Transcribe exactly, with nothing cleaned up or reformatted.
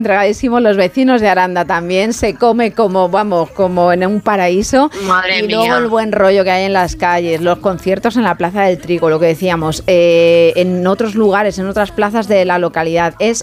Entregadísimos los vecinos de Aranda también, se come como, vamos, como en un paraíso. Madre y mía. luego el buen rollo que hay en las calles, los conciertos en la Plaza del Trigo, lo que decíamos, eh, en otros lugares, en otras plazas de la localidad, es